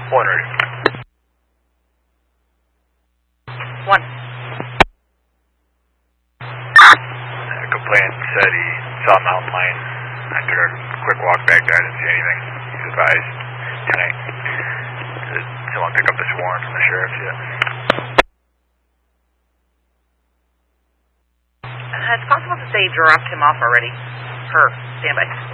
One ready. One. Complainant said he saw a mountain lion. I took a quick walk back there. I didn't see anything. He's advised. 10-8. Did someone pick up this warrant from the sheriff's yet? It's possible that they dropped him off already. Her. Stand by.